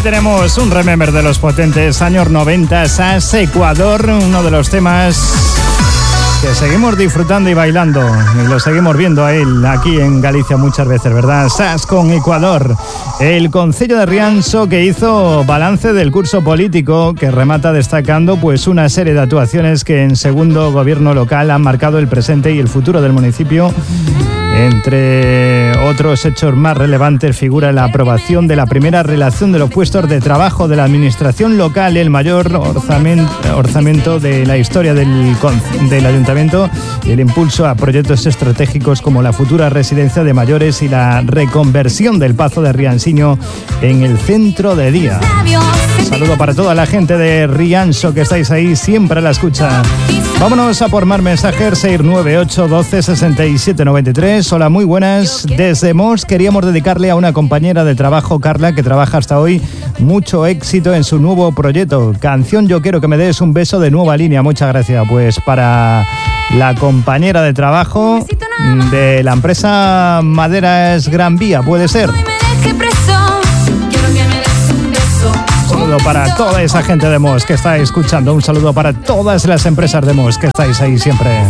tenemos un remember de los potentes años 90, SAS Ecuador, uno de los temas que seguimos disfrutando y bailando, y lo seguimos viendo a él aquí en Galicia muchas veces, ¿verdad? SAS con Ecuador, el concello de Rianxo, que hizo balance del curso político, que remata destacando pues una serie de actuaciones que en segundo gobierno local han marcado el presente y el futuro del municipio. Entre otros hechos más relevantes figura la aprobación de la primera relación de los puestos de trabajo de la administración local, el mayor orzamento de la historia del ayuntamiento, y el impulso a proyectos estratégicos como la futura residencia de mayores y la reconversión del Pazo de Rianxiño en el centro de día. Un saludo para toda la gente de Rianxo que estáis ahí siempre a la escucha. Vámonos a por más mensajes. 698 12 67 93. Hola, muy buenas. Desde Mos queríamos dedicarle a una compañera de trabajo, Carla, que trabaja hasta hoy, mucho éxito en su nuevo proyecto. Canción Yo Quiero Que Me Des Un Beso de Nueva Línea. Muchas gracias. Pues para la compañera de trabajo de la empresa Maderas Gran Vía, puede ser. Un saludo para toda esa gente de Mos que está escuchando. Un saludo para todas las empresas de Mos que estáis ahí siempre.